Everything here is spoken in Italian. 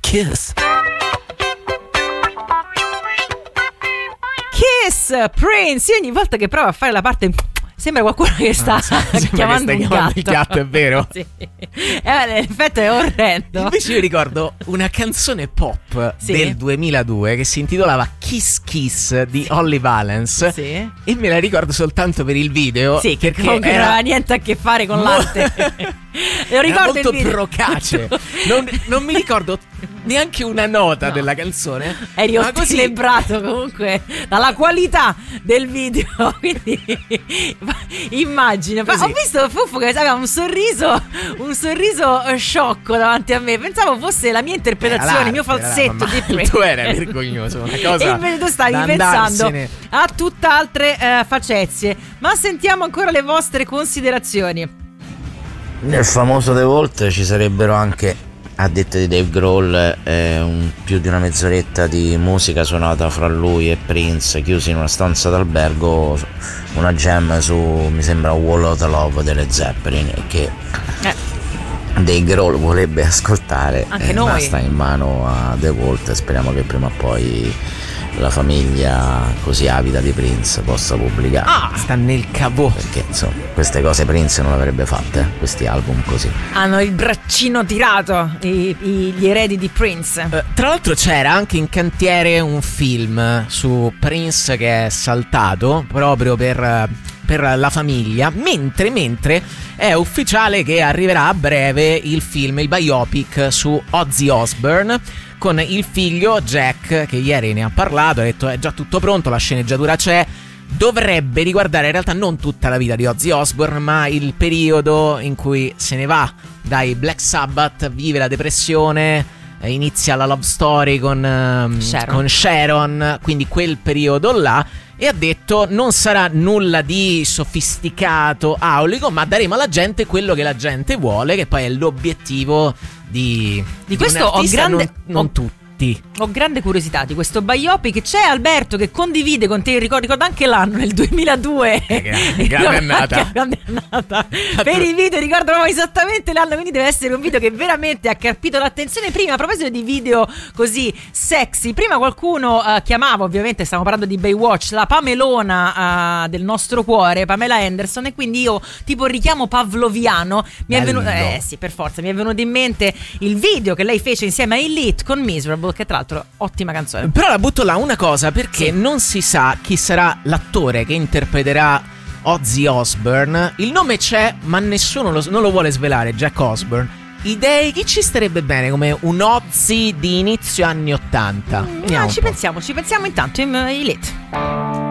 Kiss. Kiss, Prince. Io ogni volta che provo a fare la parte sembra qualcuno che sta chiamando un gatto. Il gatto, è vero? Sì. L'effetto è orrendo. Invece io ricordo una canzone pop del 2002 che si intitolava Kiss Kiss di Holly Valence. Sì. E me la ricordo soltanto per il video. Sì, che perché non aveva niente a che fare con l'arte. Lo ricordo, era molto il video. procace. Non mi ricordo neanche una nota della canzone. Eri celebrato comunque dalla qualità del video. Quindi immagino. Ho visto Fuffo che aveva un sorriso sciocco davanti a me. Pensavo fosse la mia interpretazione, il mio falsetto di Prince. Tu era vergognoso, una cosa. E invece tu stavi pensando a tutt'altre facezie. Ma sentiamo ancora le vostre considerazioni. Nel famoso The Vault ci sarebbero anche, a detta di Dave Grohl, più di una mezz'oretta di musica suonata fra lui e Prince chiusi in una stanza d'albergo, una jam su, mi sembra, Wall of the Love delle Zeppelin, che Dave Grohl vorrebbe ascoltare. Anche noi. Ma sta in mano a The Vault e speriamo che prima o poi la famiglia così avida di Prince possa pubblicare. Sta nel cavò. Perché insomma queste cose Prince non le avrebbe fatte, questi album così. Hanno il braccino tirato gli eredi di Prince. Tra l'altro c'era anche in cantiere un film su Prince che è saltato proprio per la famiglia, mentre è ufficiale che arriverà a breve il film, il biopic su Ozzy Osbourne, con il figlio Jack, che ieri ne ha parlato, ha detto è già tutto pronto, la sceneggiatura c'è. Dovrebbe riguardare in realtà non tutta la vita di Ozzy Osbourne, ma il periodo in cui se ne va dai Black Sabbath, vive la depressione, inizia la love story con Sharon, quindi quel periodo là. E ha detto non sarà nulla di sofisticato, aulico, ma daremo alla gente quello che la gente vuole, che poi è l'obiettivo di questo. Un artista, non tutti. Ho grande curiosità di questo biopic. C'è Alberto che condivide con te, ricordo anche l'anno, nel 2002. Grande annata. Per i video ricordo proprio esattamente l'anno, quindi deve essere un video che veramente ha carpito l'attenzione. Prima, a proposito di video così sexy, prima qualcuno chiamava, ovviamente stiamo parlando di Baywatch, la Pamelona del nostro cuore, Pamela Anderson, e quindi io tipo richiamo pavloviano è venuto, sì, per forza mi è venuto in mente il video che lei fece insieme a Elite con Miserable, che tra l'altro ottima canzone. Però la butto là una cosa, perché non si sa chi sarà l'attore che interpreterà Ozzy Osbourne. Il nome c'è, ma nessuno non lo vuole svelare. Jack Osbourne. Idee, chi ci starebbe bene come un Ozzy di inizio anni 80? Ci pensiamo intanto in Elite.